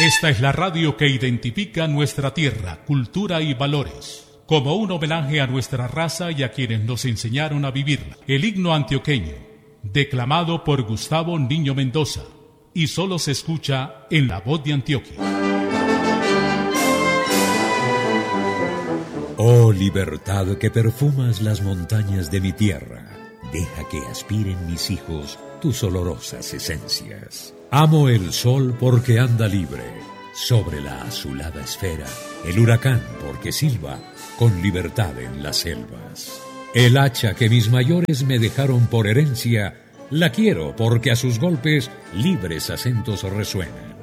Esta es la radio que identifica nuestra tierra, cultura y valores. Como un homenaje a nuestra raza y a quienes nos enseñaron a vivirla. El himno antioqueño, declamado por Gustavo Niño Mendoza, y solo se escucha en La Voz de Antioquia. Oh libertad que perfumas las montañas de mi tierra, deja que aspiren mis hijos tus olorosas esencias. Amo el sol porque anda libre sobre la azulada esfera, el huracán porque silba con libertad en las selvas. El hacha que mis mayores me dejaron por herencia, la quiero porque a sus golpes libres acentos resuenan.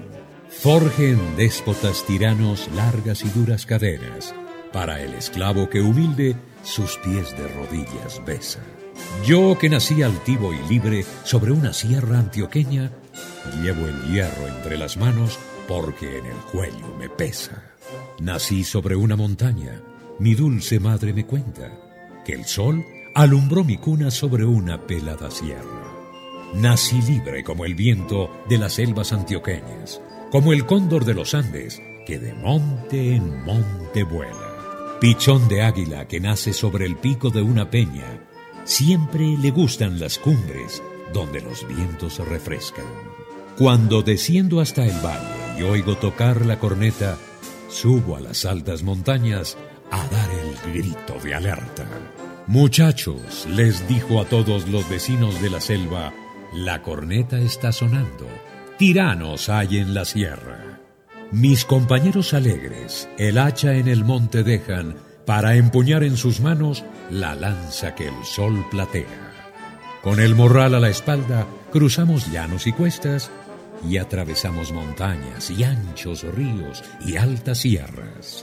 Forjen déspotas tiranos largas y duras cadenas, para el esclavo que humilde sus pies de rodillas besa. Yo que nací altivo y libre sobre una sierra antioqueña, llevo el hierro entre las manos porque en el cuello me pesa. Nací sobre una montaña, mi dulce madre me cuenta que el sol alumbró mi cuna sobre una pelada sierra. Nací libre como el viento de las selvas antioqueñas, como el cóndor de los Andes que de monte en monte vuela. Pichón de águila que nace sobre el pico de una peña, siempre le gustan las cumbres donde los vientos refrescan. Cuando desciendo hasta el valle y oigo tocar la corneta, subo a las altas montañas a dar el grito de alerta. Muchachos, les dijo a todos los vecinos de la selva, la corneta está sonando, tiranos hay en la sierra. Mis compañeros alegres, el hacha en el monte dejan para empuñar en sus manos la lanza que el sol platea. Con el morral a la espalda, cruzamos llanos y cuestas y atravesamos montañas y anchos ríos y altas sierras.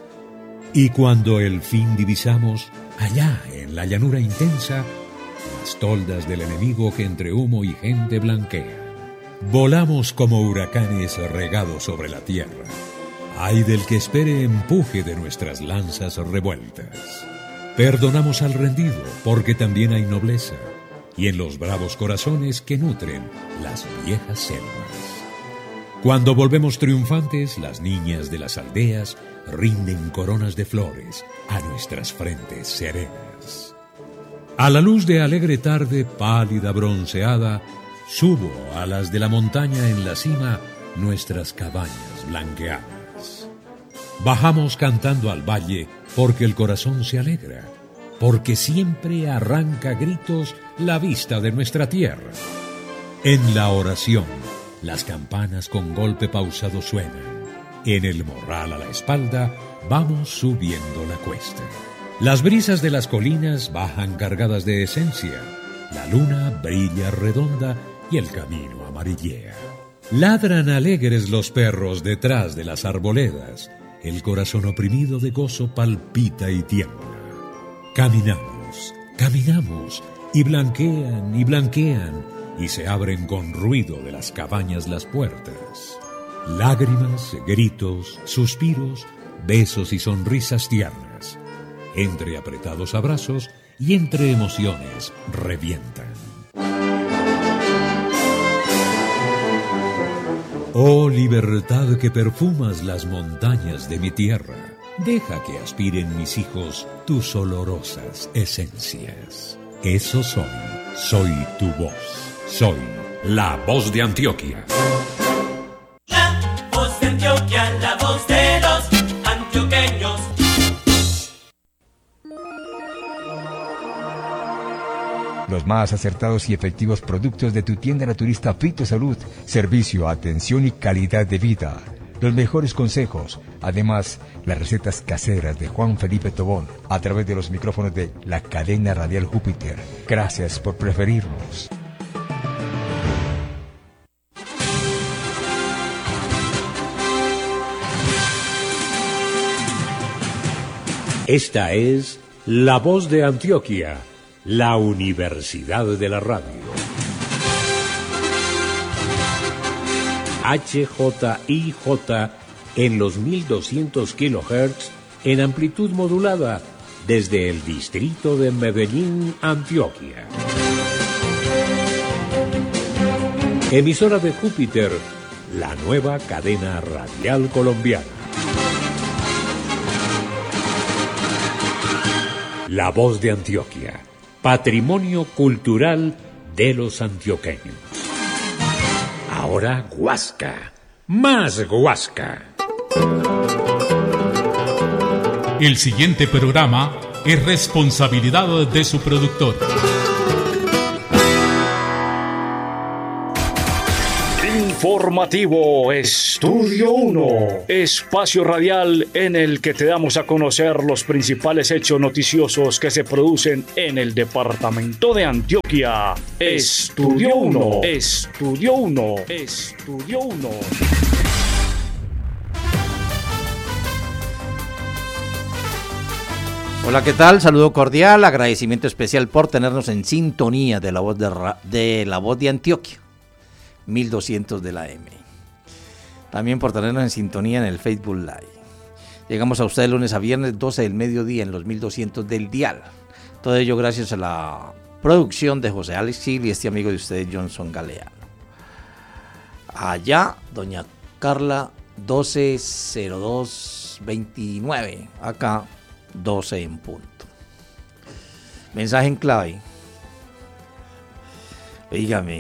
Y cuando el fin divisamos, allá en la llanura intensa, las toldas del enemigo que entre humo y gente blanquea. Volamos como huracanes regados sobre la tierra. Ay del que espere empuje de nuestras lanzas revueltas. Perdonamos al rendido, porque también hay nobleza, y en los bravos corazones que nutren las viejas selvas. Cuando volvemos triunfantes, las niñas de las aldeas rinden coronas de flores a nuestras frentes serenas. A la luz de alegre tarde, pálida bronceada, subo a las de la montaña en la cima nuestras cabañas blanqueadas. Bajamos cantando al valle porque el corazón se alegra, porque siempre arranca gritos la vista de nuestra tierra. En la oración, las campanas con golpe pausado suenan. En el morral a la espalda, vamos subiendo la cuesta. Las brisas de las colinas bajan cargadas de esencia. La luna brilla redonda y el camino amarillea. Ladran alegres los perros detrás de las arboledas. El corazón oprimido de gozo palpita y tiembla. Caminamos, caminamos, y blanquean, y se abren con ruido de las cabañas las puertas. Lágrimas, gritos, suspiros, besos y sonrisas tiernas. Entre apretados abrazos y entre emociones revientan. Oh libertad que perfumas las montañas de mi tierra, deja que aspiren mis hijos tus olorosas esencias. Eso soy tu voz, soy la voz de Antioquia. La voz de Antioquia, la voz de los antioqueños. Los más acertados y efectivos productos de tu tienda naturista Fitosalud, servicio, atención y calidad de vida. Los mejores consejos, además las recetas caseras de Juan Felipe Tobón a través de los micrófonos de la cadena radial Júpiter. Gracias por preferirnos. Esta es La Voz de Antioquia, la Universidad de la Radio. HJIJ en los 1200 kHz en amplitud modulada desde el distrito de Medellín, Antioquia. Emisora de Júpiter la nueva cadena radial colombiana. La Voz de Antioquia, patrimonio cultural de los antioqueños. Ahora Guasca, más Guasca. El siguiente programa es responsabilidad de su productor. Informativo Estudio 1, espacio radial en el que te damos a conocer los principales hechos noticiosos que se producen en el departamento de Antioquia. Estudio 1, Estudio 1, Estudio 1. Hola, ¿qué tal? Saludo cordial, agradecimiento especial por tenernos en sintonía de la voz de la voz de Antioquia, 1200 de la M. También por tenernos en sintonía en el Facebook Live. Llegamos a ustedes lunes a viernes, 12 del mediodía en los 1200 del dial. Todo ello gracias a la producción de José Alex Gil y este amigo de ustedes, Johnson Galeano. Allá, doña Carla, 120229. Acá, 12 en punto. Mensaje en clave. Dígame,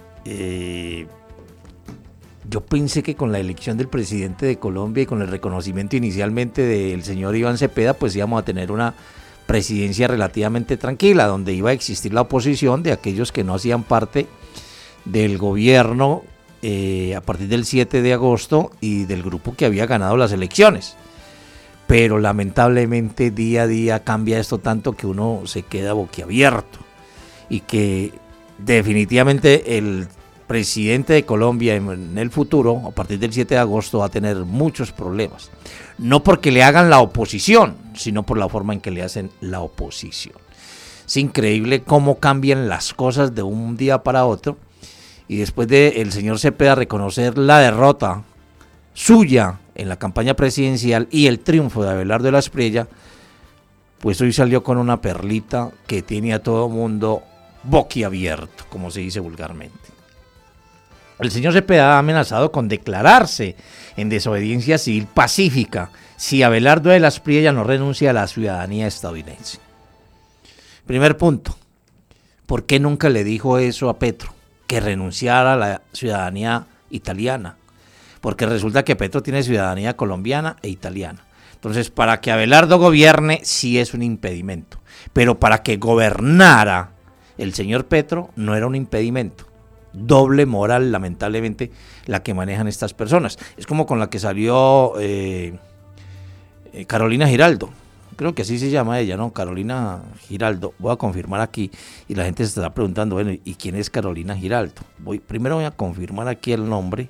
yo pensé que con la elección del presidente de Colombia y con el reconocimiento inicialmente del señor Iván Cepeda, pues íbamos a tener una presidencia relativamente tranquila, donde iba a existir la oposición de aquellos que no hacían parte del gobierno a partir del 7 de agosto y del grupo que había ganado las elecciones. Pero lamentablemente día a día cambia esto tanto que uno se queda boquiabierto y que definitivamente el presidente de Colombia en el futuro, a partir del 7 de agosto, va a tener muchos problemas. No porque le hagan la oposición, sino por la forma en que le hacen la oposición. Es increíble cómo cambian las cosas de un día para otro. Y después de el señor Cepeda reconocer la derrota suya en la campaña presidencial y el triunfo de Abelardo de la Espriella, pues hoy salió con una perlita que tiene a todo mundo boquiabierto, como se dice vulgarmente. El señor Cepeda ha amenazado con declararse en desobediencia civil pacífica si Abelardo de la Espriella no renuncia a la ciudadanía estadounidense. Primer punto, ¿por qué nunca le dijo eso a Petro? Que renunciara a la ciudadanía italiana. Porque resulta que Petro tiene ciudadanía colombiana e italiana. Entonces, para que Abelardo gobierne, sí es un impedimento. Pero para que gobernara el señor Petro, no era un impedimento. Doble moral, lamentablemente, la que manejan estas personas. Es como con la que salió Carolina Giraldo. Creo que así se llama ella, ¿no? Carolina Giraldo. Voy a confirmar aquí y la gente se estará preguntando, bueno, ¿y quién es Carolina Giraldo? Primero voy a confirmar aquí el nombre.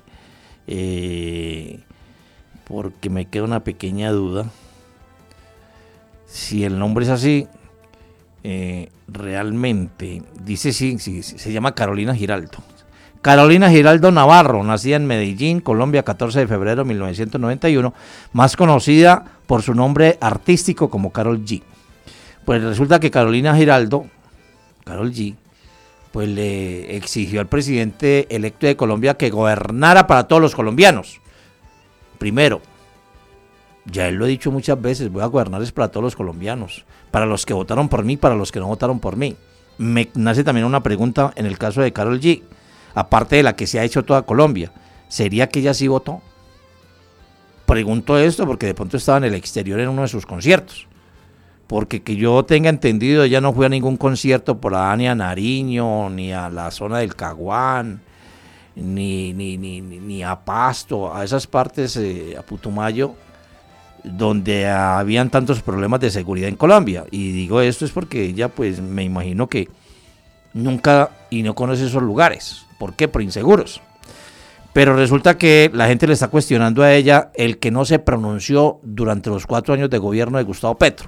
Porque me queda una pequeña duda si el nombre es así. Realmente dice sí, se llama Carolina Giraldo. Carolina Giraldo Navarro, nacida en Medellín, Colombia, 14 de febrero de 1991, más conocida por su nombre artístico como Karol G. Pues resulta que Carolina Giraldo, Karol G, pues le exigió al presidente electo de Colombia que gobernara para todos los colombianos. Primero, ya él lo ha dicho muchas veces, voy a gobernar es para todos los colombianos, para los que votaron por mí, para los que no votaron por mí. Me nace también una pregunta en el caso de Karol G, aparte de la que se ha hecho toda Colombia, ¿sería que ella sí votó? Pregunto esto porque de pronto estaba en el exterior en uno de sus conciertos. Porque que yo tenga entendido, ella no fue a ningún concierto por allá, ni a Nariño, ni a la zona del Caguán, ni a Pasto, a esas partes, a Putumayo, donde habían tantos problemas de seguridad en Colombia. Y digo esto es porque ella, pues me imagino que nunca y no conoce esos lugares. ¿Por qué? Por inseguros. Pero resulta que la gente le está cuestionando a ella el que no se pronunció durante los 4 años de gobierno de Gustavo Petro.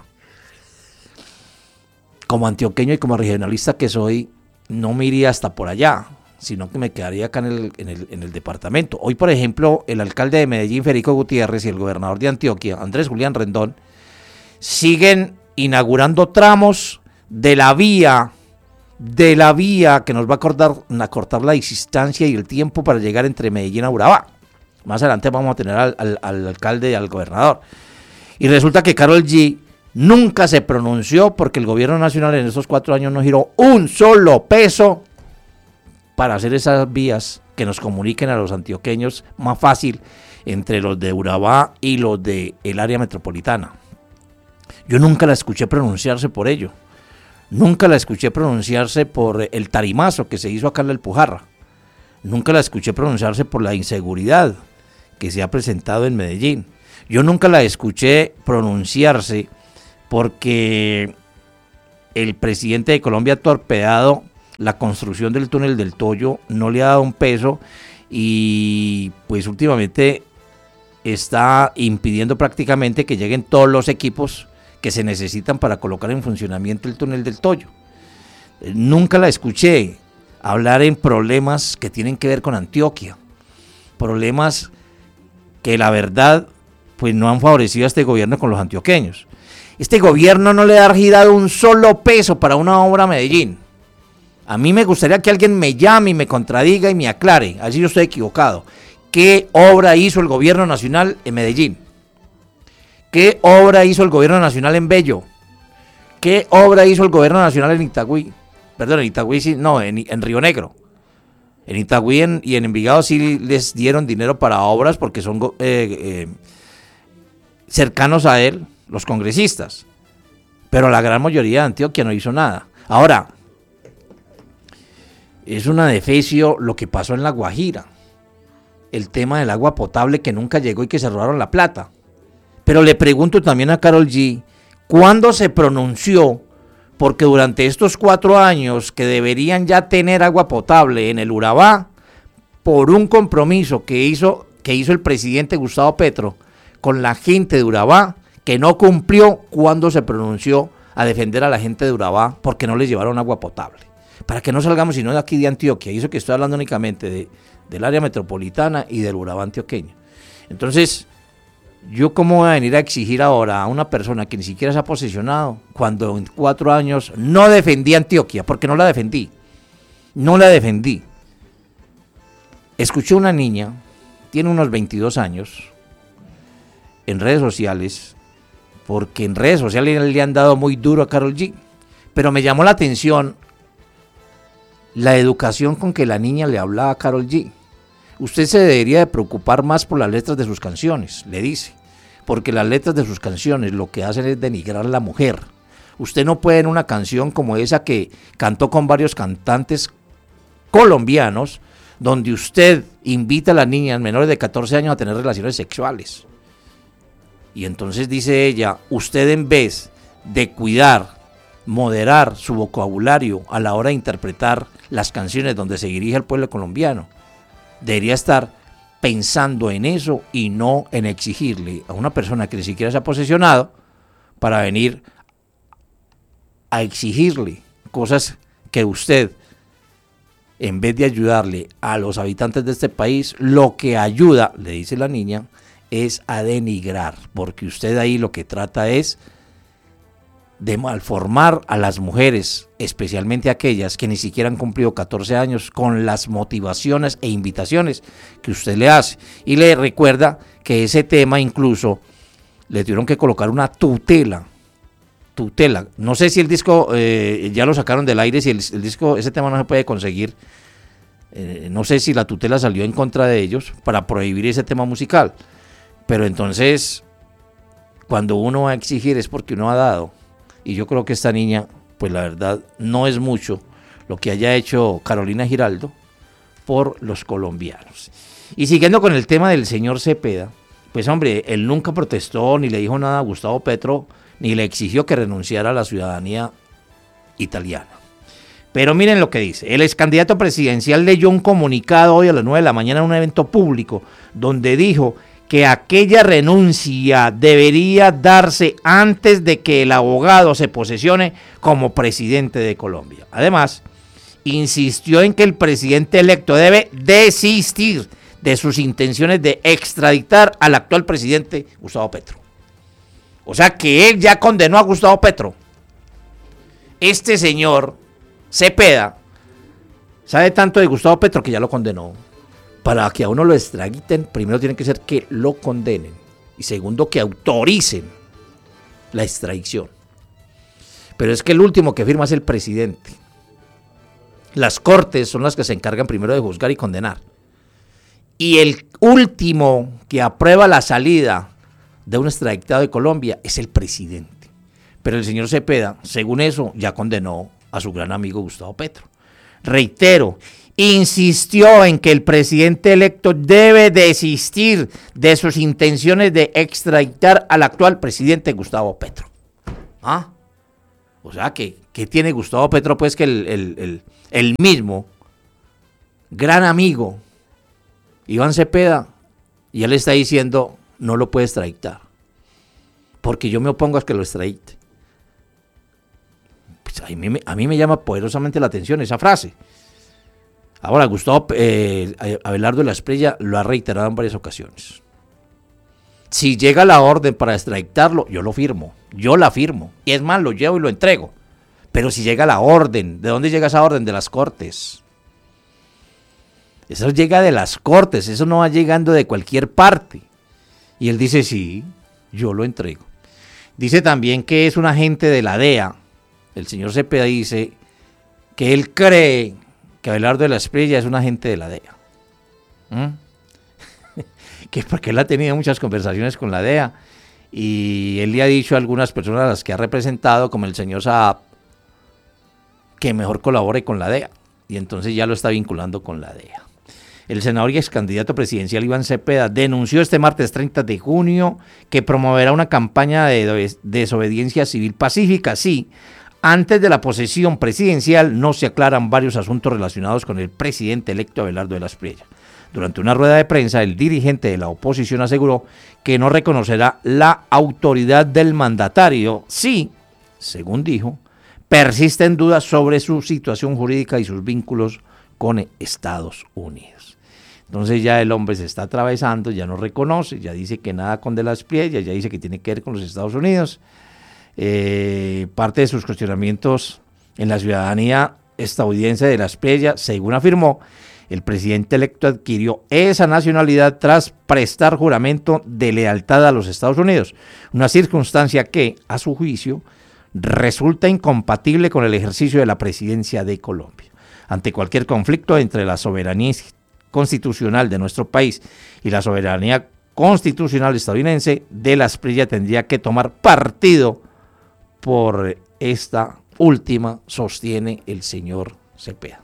Como antioqueño y como regionalista que soy, no me iría hasta por allá, sino que me quedaría acá en el departamento. Hoy, por ejemplo, el alcalde de Medellín, Federico Gutiérrez, y el gobernador de Antioquia, Andrés Julián Rendón, siguen inaugurando tramos de la vía que nos va a cortar la distancia y el tiempo para llegar entre Medellín a Urabá. Más adelante vamos a tener al alcalde y al gobernador. Y resulta que Karol G nunca se pronunció porque el gobierno nacional en estos 4 años no giró un solo peso para hacer esas vías que nos comuniquen a los antioqueños más fácil entre los de Urabá y los del área metropolitana. Yo nunca la escuché pronunciarse por ello. Nunca la escuché pronunciarse por el tarimazo que se hizo acá en la Alpujarra. Nunca la escuché pronunciarse por la inseguridad que se ha presentado en Medellín. Yo nunca la escuché pronunciarse porque el presidente de Colombia ha torpedeado la construcción del túnel del Toyo, no le ha dado un peso y pues últimamente está impidiendo prácticamente que lleguen todos los equipos que se necesitan para colocar en funcionamiento el túnel del Toyo. Nunca la escuché hablar en problemas que tienen que ver con Antioquia, problemas que la verdad pues no han favorecido a este gobierno con los antioqueños. Este gobierno no le ha girado un solo peso para una obra a Medellín. A mí me gustaría que alguien me llame y me contradiga y me aclare, así yo estoy equivocado. ¿Qué obra hizo el gobierno nacional en Medellín? ¿Qué obra hizo el gobierno nacional en Bello? ¿Qué obra hizo el gobierno nacional en Itagüí? Perdón, en Itagüí sí, no, en Río Negro. En Itagüí y en Envigado sí les dieron dinero para obras porque son cercanos a él, los congresistas. Pero la gran mayoría de Antioquia no hizo nada. Ahora, es una defecio lo que pasó en La Guajira. El tema del agua potable que nunca llegó y que se robaron la plata. Pero le pregunto también a Karol G, ¿cuándo se pronunció? Porque durante estos 4 años que deberían ya tener agua potable en el Urabá, por un compromiso que hizo el presidente Gustavo Petro con la gente de Urabá, que no cumplió, ¿cuándo se pronunció a defender a la gente de Urabá porque no les llevaron agua potable? Para que no salgamos sino de aquí de Antioquia, y eso que estoy hablando únicamente del área metropolitana y del Urabá antioqueño. Entonces, ¿yo cómo voy a venir a exigir ahora a una persona que ni siquiera se ha posicionado cuando en 4 años no defendí Antioquia? Porque no la defendí. No la defendí. Escuché a una niña, tiene unos 22 años, en redes sociales, porque en redes sociales le han dado muy duro a Karol G. Pero me llamó la atención la educación con que la niña le hablaba a Karol G. Usted se debería de preocupar más por las letras de sus canciones, le dice, porque las letras de sus canciones lo que hacen es denigrar a la mujer. Usted no puede en una canción como esa que cantó con varios cantantes colombianos, donde usted invita a las niñas menores de 14 años a tener relaciones sexuales. Y entonces dice ella, usted en vez de cuidar, moderar su vocabulario a la hora de interpretar las canciones donde se dirige al pueblo colombiano, debería estar pensando en eso y no en exigirle a una persona que ni siquiera se ha posesionado para venir a exigirle cosas que usted, en vez de ayudarle a los habitantes de este país, lo que ayuda, le dice la niña, es a denigrar, porque usted ahí lo que trata es de malformar a las mujeres, especialmente aquellas que ni siquiera han cumplido 14 años, con las motivaciones e invitaciones que usted le hace. Y le recuerda que ese tema incluso le tuvieron que colocar una tutela. No sé si el disco ya lo sacaron del aire, si el disco, ese tema no se puede conseguir. No sé si la tutela salió en contra de ellos para prohibir ese tema musical. Pero entonces, cuando uno va a exigir es porque uno ha dado. Y yo creo que esta niña, pues la verdad, no es mucho lo que haya hecho Carolina Giraldo por los colombianos. Y siguiendo con el tema del señor Cepeda, pues hombre, él nunca protestó ni le dijo nada a Gustavo Petro, ni le exigió que renunciara a la ciudadanía italiana. Pero miren lo que dice. El ex candidato presidencial leyó un comunicado hoy a las 9 de la mañana en un evento público donde dijo que aquella renuncia debería darse antes de que el abogado se posesione como presidente de Colombia. Además, insistió en que el presidente electo debe desistir de sus intenciones de extraditar al actual presidente Gustavo Petro. O sea que él ya condenó a Gustavo Petro. Este señor Cepeda sabe tanto de Gustavo Petro que ya lo condenó. para que a uno lo extraditen, primero tiene que ser que lo condenen. Y segundo, que autoricen la extradición. Pero es que el último que firma es el presidente. Las cortes son las que se encargan primero de juzgar y condenar. Y el último que aprueba la salida de un extraditado de Colombia es el presidente. Pero el señor Cepeda, según eso, ya condenó a su gran amigo Gustavo Petro. Reitero, insistió en que el presidente electo debe desistir de sus intenciones de extraditar al actual presidente Gustavo Petro. ¿Ah? O sea, ¿qué tiene Gustavo Petro? Pues que el mismo gran amigo Iván Cepeda, y él está diciendo, no lo puede extraditar, porque yo me opongo a que lo extradite. Pues a mí me llama poderosamente la atención esa frase. Ahora, Gustavo Abelardo de la Espriella lo ha reiterado en varias ocasiones. Si llega la orden para extraditarlo, yo la firmo, y es más, lo llevo y lo entrego. Pero si llega la orden, ¿de dónde llega esa orden? De las Cortes. Eso llega de las Cortes, eso no va llegando de cualquier parte. Y él dice, sí, yo lo entrego. Dice también que es un agente de la DEA. El señor Cepeda dice que él cree que Abelardo de la Espriella es un agente de la DEA. Que porque él ha tenido muchas conversaciones con la DEA y él le ha dicho a algunas personas a las que ha representado, como el señor Saab, que mejor colabore con la DEA, y entonces ya lo está vinculando con la DEA. El senador y ex candidato presidencial Iván Cepeda denunció este martes 30 de junio que promoverá una campaña de desobediencia civil pacífica si antes de la posesión presidencial no se aclaran varios asuntos relacionados con el presidente electo Abelardo de la Espriella. Durante una rueda de prensa, el dirigente de la oposición aseguró que no reconocerá la autoridad del mandatario si, según dijo, persisten dudas sobre su situación jurídica y sus vínculos con Estados Unidos. Entonces ya el hombre se está atravesando, ya no reconoce, ya dice que nada con de la Espriella, ya dice que tiene que ver con los Estados Unidos. Parte de sus cuestionamientos en la ciudadanía estadounidense de la Espriella, según afirmó, el presidente electo adquirió esa nacionalidad tras prestar juramento de lealtad a los Estados Unidos, una circunstancia que, a su juicio, resulta incompatible con el ejercicio de la presidencia de Colombia. Ante cualquier conflicto entre la soberanía constitucional de nuestro país y la soberanía constitucional estadounidense, de la Espriella tendría que tomar partido por esta última, sostiene el señor Cepeda.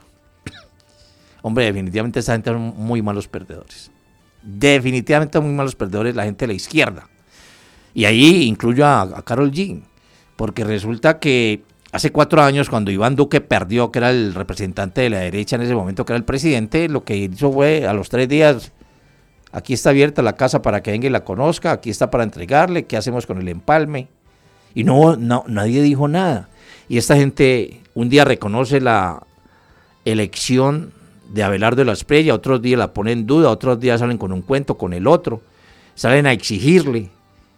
Hombre, definitivamente esta gente son muy malos perdedores. Definitivamente muy malos perdedores la gente de la izquierda. Y ahí incluyo a Karol G, porque resulta que hace 4 años, cuando Iván Duque perdió, que era el representante de la derecha en ese momento, que era el presidente, lo que hizo fue a los 3 días, aquí está abierta la casa para que venga y la conozca, aquí está para entregarle, ¿qué hacemos con el empalme? Y no, nadie dijo nada. Y esta gente un día reconoce la elección de Abelardo de la Espriella, otros días la ponen en duda, otros días salen con un cuento con el otro, salen a exigirle.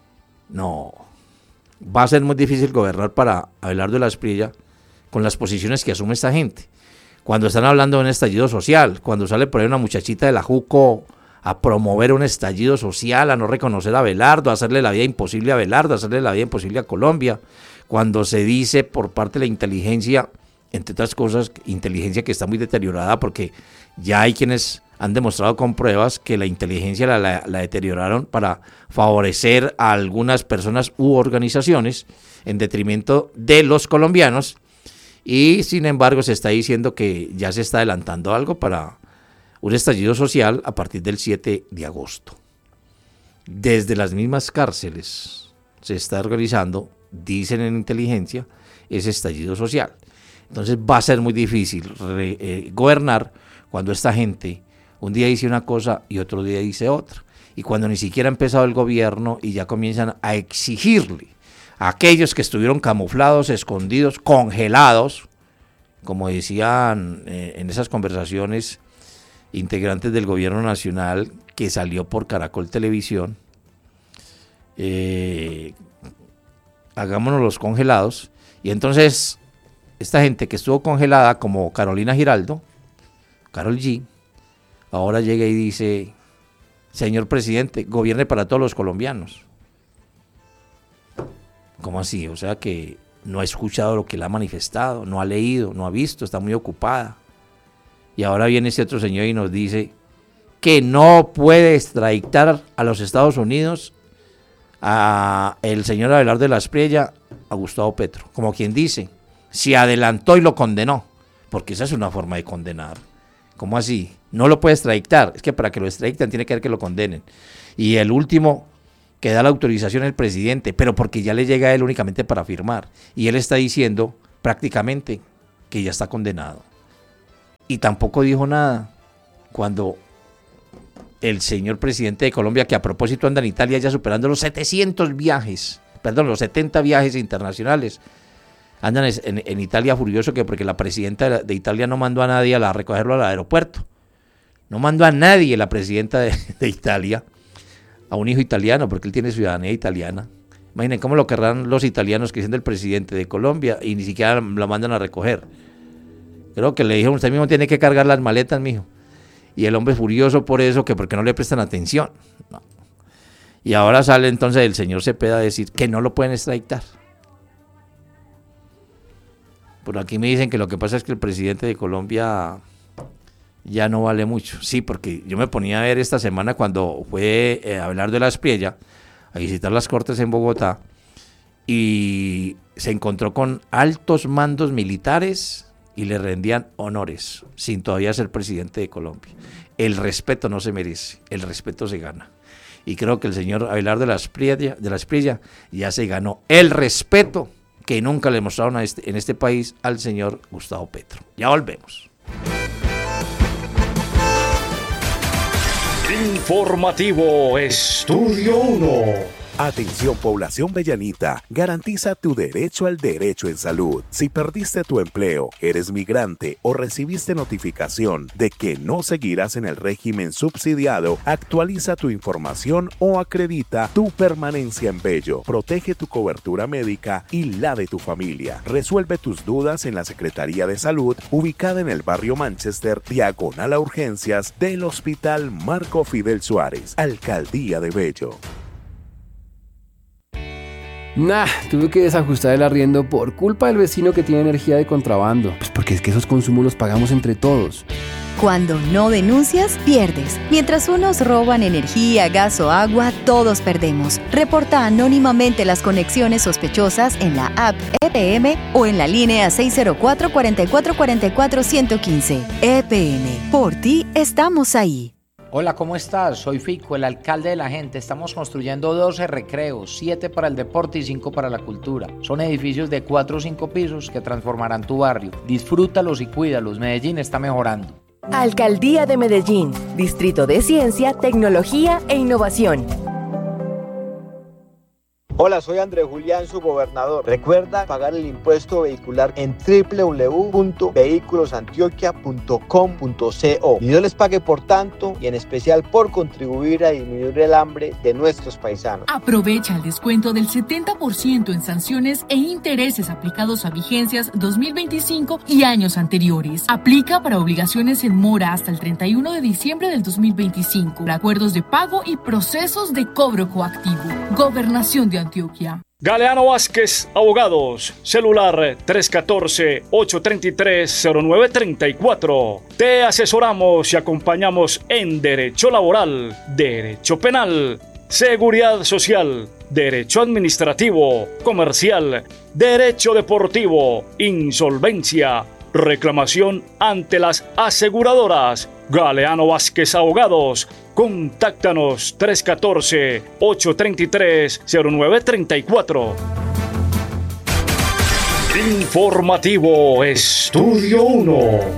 No, va a ser muy difícil gobernar para Abelardo de la Espriella con las posiciones que asume esta gente. Cuando están hablando de un estallido social, cuando sale por ahí una muchachita de la JUCO a promover un estallido social, a no reconocer a Abelardo, a hacerle la vida imposible a Abelardo, a hacerle la vida imposible a Colombia, cuando se dice por parte de la inteligencia, entre otras cosas, inteligencia que está muy deteriorada porque ya hay quienes han demostrado con pruebas que la inteligencia la deterioraron para favorecer a algunas personas u organizaciones en detrimento de los colombianos, y sin embargo se está diciendo que ya se está adelantando algo para un estallido social a partir del 7 de agosto. Desde las mismas cárceles se está organizando, dicen en inteligencia, ese estallido social. Entonces va a ser muy difícil gobernar cuando esta gente un día dice una cosa y otro día dice otra. Y cuando ni siquiera ha empezado el gobierno y ya comienzan a exigirle a aquellos que estuvieron camuflados, escondidos, congelados, como decían en esas conversaciones integrantes del gobierno nacional que salió por Caracol Televisión, hagámonos los congelados. Y entonces esta gente que estuvo congelada, como Carolina Giraldo, Karol G, ahora llega y dice, señor presidente, gobierne para todos los colombianos. ¿Cómo así? O sea que no ha escuchado lo que él ha manifestado, no ha leído, no ha visto, está muy ocupada. Y ahora viene ese otro señor y nos dice que no puede extraditar a los Estados Unidos a el señor Abelardo de la Espriella, a Gustavo Petro. Como quien dice, se adelantó y lo condenó, porque esa es una forma de condenar. ¿Cómo así? No lo puede extraditar, es que para que lo extraditan tiene que ver que lo condenen. Y el último que da la autorización es el presidente, pero porque ya le llega a él únicamente para firmar. Y él está diciendo prácticamente que ya está condenado. Y tampoco dijo nada cuando el señor presidente de Colombia, que a propósito anda en Italia ya superando los 70 viajes internacionales, andan en Italia furioso que porque la presidenta de Italia no mandó a nadie a recogerlo al aeropuerto. No mandó a nadie la presidenta de Italia, a un hijo italiano, porque él tiene ciudadanía italiana. Imaginen cómo lo querrán los italianos que dicen del presidente de Colombia y ni siquiera la mandan a recoger. Creo que le dijeron, usted mismo tiene que cargar las maletas, mijo. Y el hombre furioso por eso, que porque no le prestan atención. No. Y ahora sale entonces el señor Cepeda a decir que no lo pueden extraditar. Por aquí me dicen que lo que pasa es que el presidente de Colombia ya no vale mucho. Sí, porque yo me ponía a ver esta semana cuando fue Abelardo de la Espriella a visitar las Cortes en Bogotá y se encontró con altos mandos militares y le rendían honores sin todavía ser presidente de Colombia. El respeto no se merece, el respeto se gana. Y creo que el señor Abelardo de la Espriella ya se ganó el respeto que nunca le mostraron en este país al señor Gustavo Petro. Ya volvemos. Informativo Estudio 1. Atención población bellanita, garantiza tu derecho al derecho en salud. Si perdiste tu empleo, eres migrante o recibiste notificación de que no seguirás en el régimen subsidiado, actualiza tu información o acredita tu permanencia en Bello. Protege tu cobertura médica y la de tu familia. Resuelve tus dudas en la Secretaría de Salud, ubicada en el barrio Manchester, diagonal a urgencias del Hospital Marco Fidel Suárez, Alcaldía de Bello. Tuve que desajustar el arriendo por culpa del vecino que tiene energía de contrabando. Pues porque es que esos consumos los pagamos entre todos. Cuando no denuncias, pierdes. Mientras unos roban energía, gas o agua, todos perdemos. Reporta anónimamente las conexiones sospechosas en la app EPM o en la línea 604-4444-115. EPM, por ti estamos ahí. Hola, ¿cómo estás? Soy Fico, el alcalde de la gente. Estamos construyendo 12 recreos, 7 para el deporte y 5 para la cultura. Son edificios de 4 o 5 pisos que transformarán tu barrio. Disfrútalos y cuídalos. Medellín está mejorando. Alcaldía de Medellín, Distrito de Ciencia, Tecnología e Innovación. Hola, soy Andrés Julián, su gobernador. Recuerda pagar el impuesto vehicular en www.vehiculosantioquia.com.co. Y Dios les pague por tanto y en especial por contribuir a disminuir el hambre de nuestros paisanos. Aprovecha el descuento del 70% en sanciones e intereses aplicados a vigencias 2025 y años anteriores. Aplica para obligaciones en mora hasta el 31 de diciembre del 2025. Acuerdos de pago y procesos de cobro coactivo. Gobernación de Antioquia. Galeano Vázquez Abogados, celular 314-833-0934. Te asesoramos y acompañamos en derecho laboral, derecho penal, seguridad social, derecho administrativo, comercial, derecho deportivo, insolvencia, reclamación ante las aseguradoras. Galeano Vázquez Abogados. Contáctanos 314-833-0934. Informativo Estudio 1.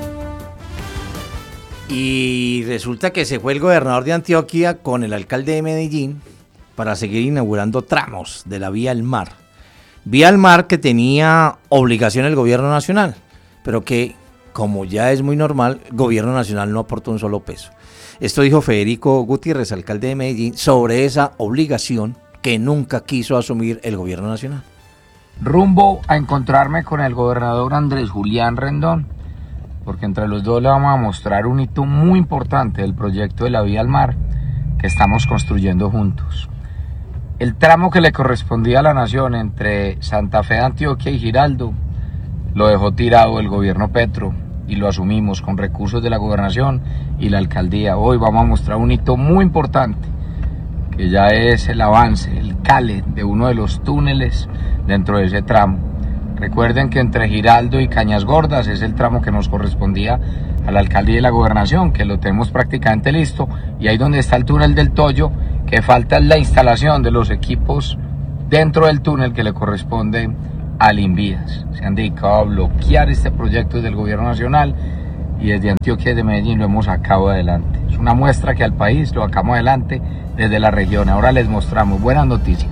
Y resulta que se fue el gobernador de Antioquia con el alcalde de Medellín para seguir inaugurando tramos de la Vía al Mar. Vía al Mar que tenía obligación el gobierno nacional, pero que, como ya es muy normal, el gobierno nacional no aportó un solo peso. Esto dijo Federico Gutiérrez, alcalde de Medellín, sobre esa obligación que nunca quiso asumir el gobierno nacional. Rumbo a encontrarme con el gobernador Andrés Julián Rendón, porque entre los dos le vamos a mostrar un hito muy importante del proyecto de la Vía al Mar que estamos construyendo juntos. El tramo que le correspondía a la nación entre Santa Fe de Antioquia y Giraldo lo dejó tirado el gobierno Petro y lo asumimos con recursos de la gobernación y la alcaldía. Hoy vamos a mostrar un hito muy importante, que ya es el avance, el cale de uno de los túneles dentro de ese tramo. Recuerden que entre Giraldo y Cañas Gordas es el tramo que nos correspondía a la alcaldía y la gobernación, que lo tenemos prácticamente listo, y ahí donde está el túnel del Toyo, que falta la instalación de los equipos dentro del túnel que le corresponde al Invías. Se han dedicado a bloquear este proyecto desde el gobierno nacional y desde Antioquia y de Medellín lo hemos sacado adelante. Es una muestra que al país lo sacamos adelante desde la región. Ahora les mostramos buenas noticias.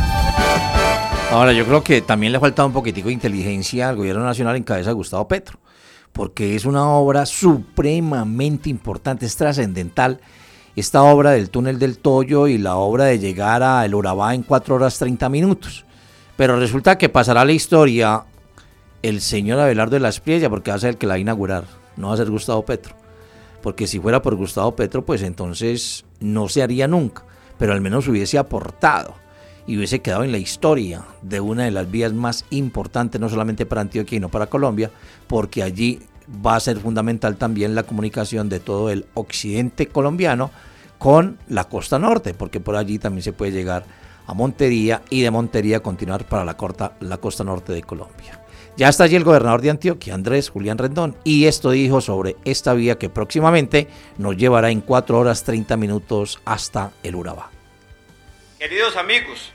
Ahora, yo creo que también le falta un poquitico de inteligencia al gobierno nacional en cabeza de Gustavo Petro, porque es una obra supremamente importante, es trascendental. Esta obra del túnel del Toyo y la obra de llegar a El Urabá en 4 horas 30 minutos. Pero resulta que pasará a la historia el señor Abelardo de la Espriella, porque va a ser el que la va a inaugurar, no va a ser Gustavo Petro. Porque si fuera por Gustavo Petro, pues entonces no se haría nunca, pero al menos hubiese aportado y hubiese quedado en la historia de una de las vías más importantes, no solamente para Antioquia, sino para Colombia, porque allí va a ser fundamental también la comunicación de todo el occidente colombiano con la costa norte, porque por allí también se puede llegar a Montería y de Montería continuar para la costa norte de Colombia. Ya está allí el gobernador de Antioquia, Andrés Julián Rendón, y esto dijo sobre esta vía que próximamente nos llevará en 4 horas 30 minutos hasta El Urabá. Queridos amigos,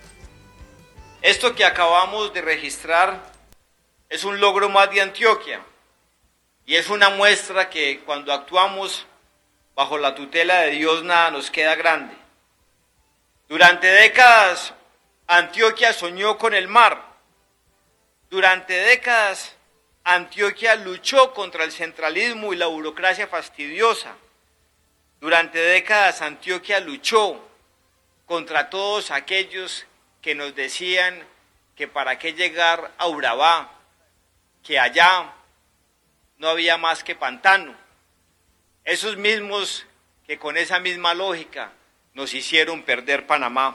esto que acabamos de registrar es un logro más de Antioquia y es una muestra que cuando actuamos bajo la tutela de Dios nada nos queda grande. Durante décadas Antioquia soñó con el mar. Durante décadas Antioquia luchó contra el centralismo y la burocracia fastidiosa. Durante décadas Antioquia luchó contra todos aquellos que nos decían que para qué llegar a Urabá, que allá no había más que pantano. Esos mismos que con esa misma lógica nos hicieron perder Panamá.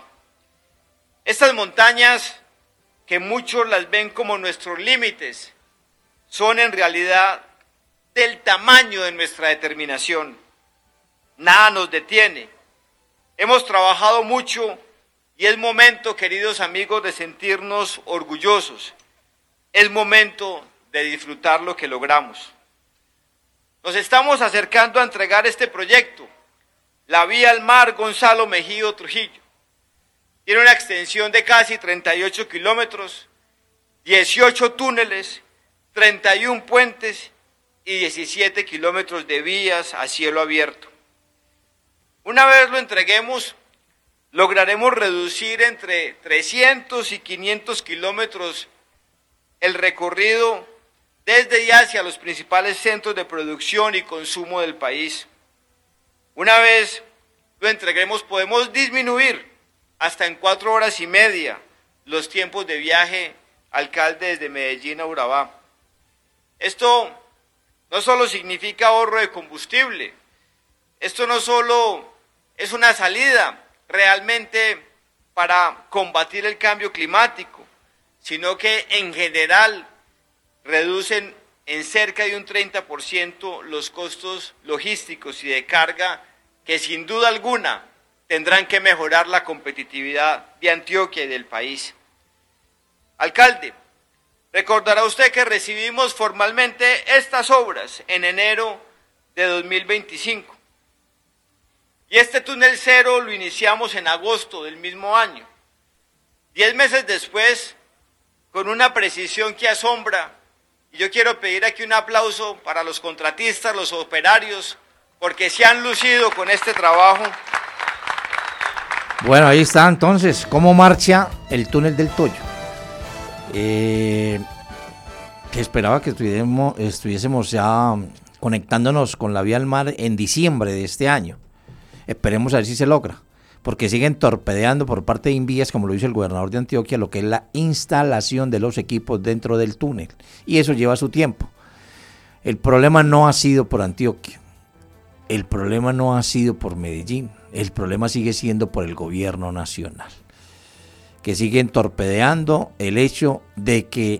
Estas montañas, que muchos las ven como nuestros límites, son en realidad del tamaño de nuestra determinación. Nada nos detiene. Hemos trabajado mucho y es momento, queridos amigos, de sentirnos orgullosos. Es momento de disfrutar lo que logramos. Nos estamos acercando a entregar este proyecto, la Vía al Mar Gonzalo Mejío Trujillo. Tiene una extensión de casi 38 kilómetros, 18 túneles, 31 puentes y 17 kilómetros de vías a cielo abierto. Una vez lo entreguemos, lograremos reducir entre 300 y 500 kilómetros el recorrido desde y hacia los principales centros de producción y consumo del país. Una vez lo entreguemos, podemos disminuir hasta en 4 horas y media los tiempos de viaje, alcalde, desde Medellín a Urabá. Esto no solo significa ahorro de combustible, esto no solo es una salida realmente para combatir el cambio climático, sino que en general reducen en cerca de un 30% los costos logísticos y de carga que sin duda alguna tendrán que mejorar la competitividad de Antioquia y del país. Alcalde, recordará usted que recibimos formalmente estas obras en enero de 2025. Y este túnel cero lo iniciamos en agosto del mismo año. 10 meses después, con una precisión que asombra, y yo quiero pedir aquí un aplauso para los contratistas, los operarios, porque se han lucido con este trabajo. Bueno, ahí está entonces cómo marcha el túnel del Toyo. Que esperaba que estuviésemos ya conectándonos con la Vía al Mar en diciembre de este año. Esperemos a ver si se logra, porque siguen torpedeando por parte de Invías, como lo hizo el gobernador de Antioquia, lo que es la instalación de los equipos dentro del túnel, y eso lleva su tiempo. El problema no ha sido por Antioquia, el problema no ha sido por Medellín, el problema sigue siendo por el gobierno nacional, que siguen torpedeando el hecho de que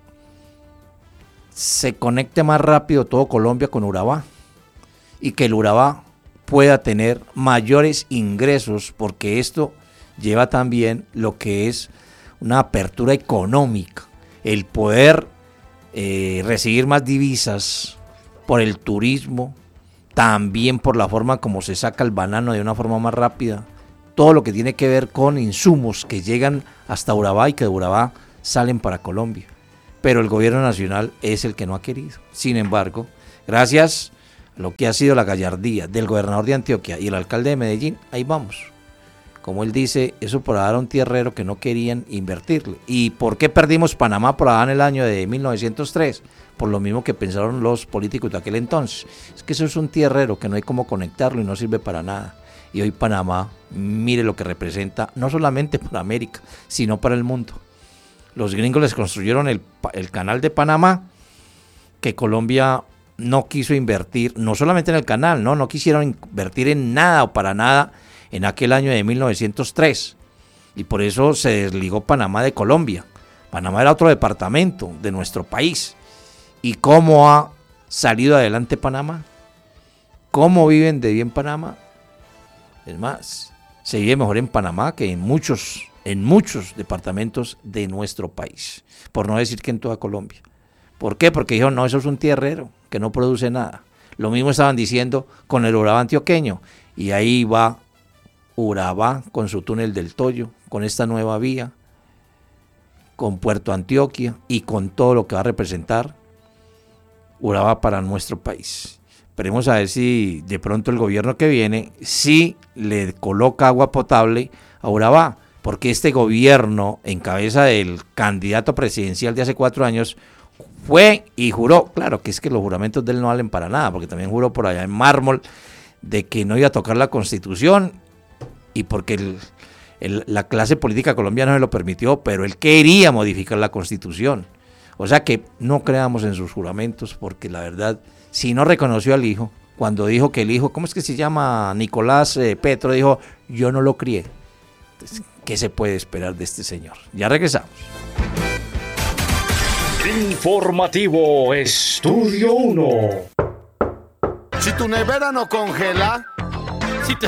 se conecte más rápido todo Colombia con Urabá y que el Urabá pueda tener mayores ingresos, porque esto lleva también lo que es una apertura económica, el poder recibir más divisas por el turismo, también por la forma como se saca el banano de una forma más rápida, todo lo que tiene que ver con insumos que llegan hasta Urabá y que de Urabá salen para Colombia. Pero el gobierno nacional es el que no ha querido. Sin embargo, gracias a lo que ha sido la gallardía del gobernador de Antioquia y el alcalde de Medellín, ahí vamos. Como él dice, eso por dar a un tierrero que no querían invertirle. ¿Y por qué perdimos Panamá por allá en el año de 1903? Por lo mismo que pensaron los políticos de aquel entonces. Es que eso es un tierrero que no hay cómo conectarlo y no sirve para nada. Y hoy Panamá, mire lo que representa, no solamente para América, sino para el mundo. Los gringos les construyeron el canal de Panamá, que Colombia no quiso invertir, no solamente en el canal, no quisieron invertir en nada o para nada en aquel año de 1903, y por eso se desligó Panamá de Colombia. Panamá era otro departamento de nuestro país. ¿Y cómo ha salido adelante Panamá? ¿Cómo viven de bien Panamá? Es más, se vive mejor en Panamá que en muchos departamentos de nuestro país, por no decir que en toda Colombia. ¿Por qué? Porque dijeron, no, eso es un tierrero que no produce nada. Lo mismo estaban diciendo con el Urabá antioqueño, y ahí va Urabá con su túnel del Toyo, con esta nueva vía, con Puerto Antioquia y con todo lo que va a representar Urabá para nuestro país. Esperemos a ver si de pronto el gobierno que viene sí le coloca agua potable a Urabá, porque este gobierno, en cabeza del candidato presidencial de hace 4 años, fue y juró, claro que es que los juramentos de él no valen para nada, porque también juró por allá en mármol de que no iba a tocar la Constitución, y porque la clase política colombiana no se lo permitió, pero él quería modificar la Constitución. O sea que no creamos en sus juramentos, porque la verdad, si no reconoció al hijo, cuando dijo que el hijo, ¿cómo es que se llama? Nicolás Petro, dijo, yo no lo crié. Entonces, ¿qué se puede esperar de este señor? Ya regresamos. Informativo Estudio 1. Si tu nevera no congela,